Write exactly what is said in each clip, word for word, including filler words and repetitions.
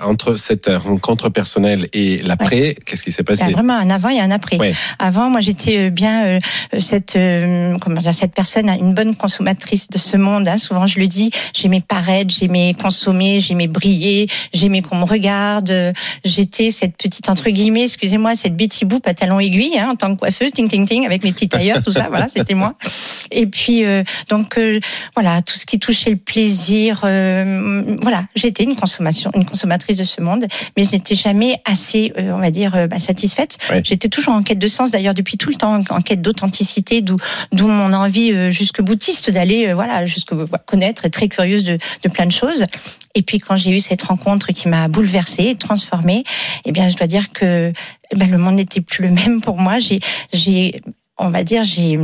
entre cette rencontre personnelle et l'après, ouais. qu'est-ce qui s'est passé? Il y a vraiment un avant et un après. Ouais. Avant, moi, j'étais bien euh, cette euh, comment dire, cette personne, une bonne consommatrice de ce monde. Hein. Souvent, je le dis, j'aimais paraître, j'aimais consommer, j'aimais briller, j'aimais qu'on me regarde. J'étais cette petite entre guillemets, excusez-moi, cette Betty Boop à talons aiguilles, hein, en tant que coiffeuse, ting ting ting, avec mes petits tailleurs, tout ça. Voilà, c'était moi. Et puis euh, donc euh, voilà, tout ce qui touchait le plaisir. Euh, voilà, j'étais une consommation, une consommatrice de ce monde, mais je n'étais jamais assez, euh, on va dire, euh, bah, satisfaite. Ouais. J'étais toujours en quête de sens, d'ailleurs depuis tout le temps, en quête d'authenticité, d'où, d'où mon envie euh, jusque boutiste d'aller, euh, voilà, jusque euh, connaître, être très curieuse de, de plein de choses. Et puis quand j'ai eu cette rencontre qui m'a bouleversée, transformée, eh bien je dois dire que eh ben, le monde n'était plus le même pour moi. J'ai, j'ai, on va dire, j'ai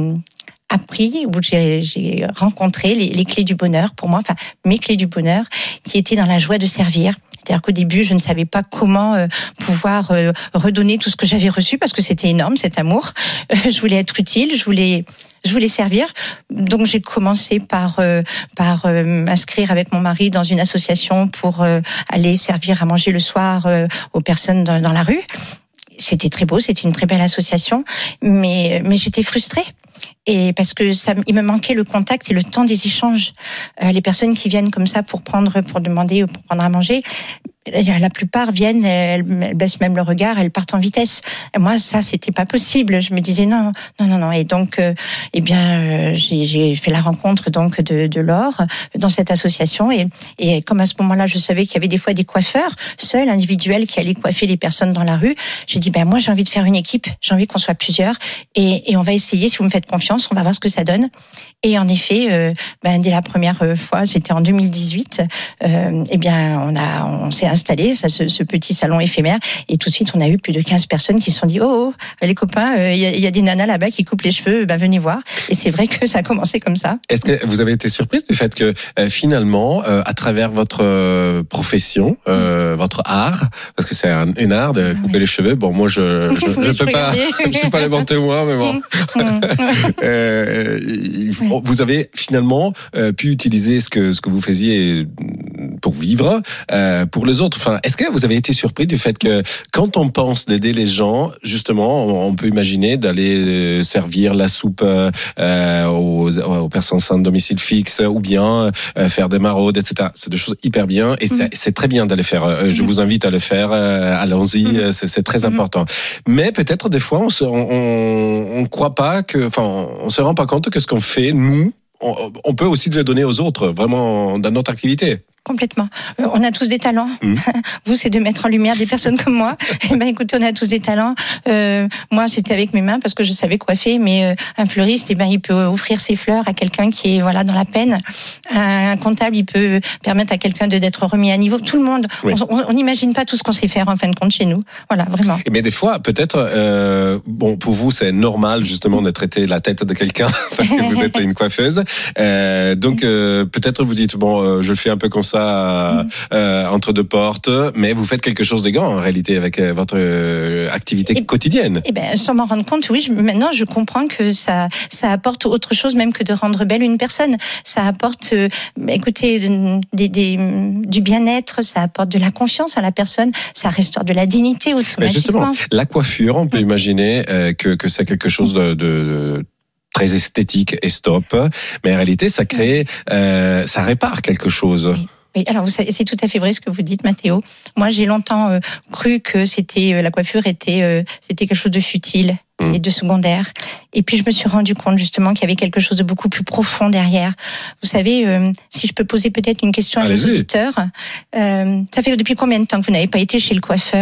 appris ou j'ai, j'ai rencontré les, les clés du bonheur pour moi, enfin mes clés du bonheur, qui étaient dans la joie de servir. C'est-à-dire qu'au début, je ne savais pas comment euh, pouvoir euh, redonner tout ce que j'avais reçu parce que c'était énorme, cet amour. Euh, je voulais être utile, je voulais, je voulais servir. Donc j'ai commencé par euh, par euh, m'inscrire avec mon mari dans une association pour euh, aller servir à manger le soir euh, aux personnes dans, dans la rue. C'était très beau, c'était une très belle association, mais mais j'étais frustrée. Et parce que ça, il me manquait le contact et le temps des échanges. Euh, les personnes qui viennent comme ça pour prendre, pour demander ou pour prendre à manger, la plupart viennent, elles, elles baissent même le regard, elles partent en vitesse. Et moi, ça, c'était pas possible. Je me disais non, non, non, non. Et donc, euh, eh bien, euh, j'ai, j'ai fait la rencontre donc de, de Laure dans cette association. Et, et comme à ce moment-là, je savais qu'il y avait des fois des coiffeurs seuls, individuels, qui allaient coiffer les personnes dans la rue. J'ai dit ben moi, j'ai envie de faire une équipe. J'ai envie qu'on soit plusieurs. Et, et on va essayer. Si vous me faites confiance, on va voir ce que ça donne. Et en effet, euh, ben dès la première fois, c'était en deux mille dix-huit. Euh, eh bien, on a, on s'est installé ça, ce, ce petit salon éphémère, et tout de suite, on a eu plus de quinze personnes qui se sont dit oh, oh les copains, il euh, y, y a des nanas là-bas qui coupent les cheveux, ben venez voir. Et c'est vrai que ça a commencé comme ça. Est-ce que vous avez été surprise du fait que euh, finalement, euh, à travers votre euh, profession, euh, mmh. votre art, parce que c'est un, un art de couper oui. les cheveux. Bon, moi, je je, oui, je peux pas, je suis pas les bons témoins, mais bon. Mmh. euh, vous avez finalement euh, pu utiliser ce que ce que vous faisiez pour vivre, euh, pour les autres. Enfin, est-ce que vous avez été surpris du fait que quand on pense d'aider les gens, justement, on peut imaginer d'aller servir la soupe euh, aux, aux personnes sans domicile fixe, ou bien euh, faire des maraudes, et cetera. C'est des choses hyper bien, et c'est, mmh. c'est très bien d'aller faire. Euh, je mmh. vous invite à le faire. Euh, allons-y, mmh. c'est, c'est très important. Mais peut-être des fois, on se, on, on croit pas que, enfin, on se rend pas compte que ce qu'on fait, nous, on, on peut aussi le donner aux autres, vraiment dans notre activité. Complètement. Euh, on a tous des talents. Mmh. Vous, c'est de mettre en lumière des personnes comme moi. Eh ben, écoutez, on a tous des talents. Euh, moi, c'était avec mes mains parce que je savais coiffer. Mais euh, un fleuriste, eh ben, il peut offrir ses fleurs à quelqu'un qui est voilà dans la peine. Un comptable, il peut permettre à quelqu'un de d'être remis à niveau. Tout le monde. Oui. On n'imagine pas tout ce qu'on sait faire en fin de compte chez nous. Voilà, vraiment. Mais des fois, peut-être, euh, bon, pour vous, c'est normal justement de traiter la tête de quelqu'un parce que vous êtes une coiffeuse. Euh, donc, euh, peut-être vous dites bon, euh, je le fais un peu comme ça. Ça, euh, entre deux portes, mais vous faites quelque chose de grand en réalité avec euh, votre euh, activité et, quotidienne. Eh ben, sans m'en rendre compte, oui. Je, maintenant, je comprends que ça, ça apporte autre chose même que de rendre belle une personne. Ça apporte, euh, écoutez, des, des, du bien-être. Ça apporte de la confiance à la personne. Ça restaure de la dignité automatiquement. Mais justement, la coiffure, on peut mmh. imaginer euh, que, que c'est quelque chose de, de très esthétique et stop, mais en réalité, ça crée, euh, ça répare quelque chose. Oui. Oui, alors vous savez, c'est tout à fait vrai ce que vous dites, Mathéo. Moi, j'ai longtemps euh, cru que c'était euh, la coiffure était euh, c'était quelque chose de futile mmh. et de secondaire. Et puis je me suis rendu compte justement qu'il y avait quelque chose de beaucoup plus profond derrière. Vous savez, euh, si je peux poser peut-être une question à nos auditeurs, euh, ça fait depuis combien de temps que vous n'avez pas été chez le coiffeur ?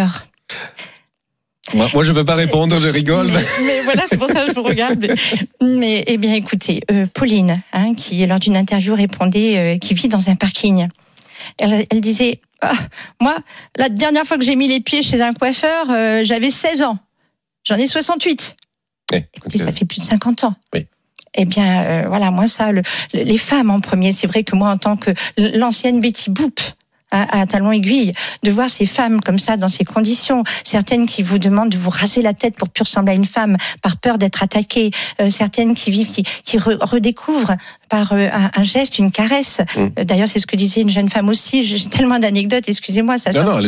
Moi, moi, je peux pas répondre, je rigole. Mais, mais voilà, c'est pour ça que je vous regarde. Mais, mais eh bien, écoutez, euh, Pauline, hein, qui lors d'une interview répondait, euh, qui vit dans un parking. Elle, elle disait, ah, moi, la dernière fois que j'ai mis les pieds chez un coiffeur, euh, j'avais seize ans. J'en ai soixante-huit. Oui, et ça fait plus de cinquante ans. Oui. Eh bien, euh, voilà, moi, ça, le, les femmes en premier, c'est vrai que moi, en tant que l'ancienne Betty Boop, à, à talons aiguilles, de voir ces femmes comme ça dans ces conditions, certaines qui vous demandent de vous raser la tête pour plus ressembler à une femme par peur d'être attaquées, euh, certaines qui vivent, qui, qui re, redécouvrent par euh, un, un geste, une caresse. Mmh. D'ailleurs, c'est ce que disait une jeune femme aussi. J'ai tellement d'anecdotes. Excusez-moi, ça. Non, non,